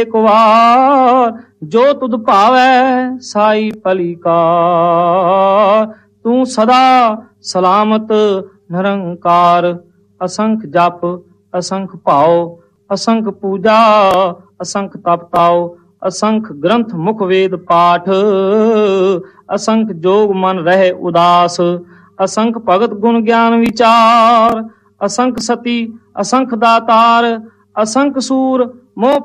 ਇੱਕ ਵਾਰ ਜੋ ਤੁਧ ਭਾਵੈ ਸਾਈ ਭਲੀ ਕਾਰ। ਤੂੰ ਸਦਾ ਸਲਾਮਤ ਨਿਰੰਕਾਰ। ਅਸੰਖ ਜਪ ਅਸੰਖ ਭਾਉ ਅਸੰਖ ਪੂਜਾ ਅਸੰਖ ਤਪ ਤਾਉ। ਅਸੰਖ ਗ੍ਰੰਥ ਮੁਖ ਵੇਦ ਪਾਠ ਅਸੰਖ ਜੋਗ ਮਨ ਰਹੇ ਉਦਾਸ। ਅਸੰਖ ਭਗਤ ਗੁਣ ਗਿਆਨ ਵਿਚਾਰ। ਅਸੰਖ ਸਤੀ ਅਸੰਖ ਦਾਤਾਰ। ਅਸੰਖ ਸੂਰ ਮੋਹ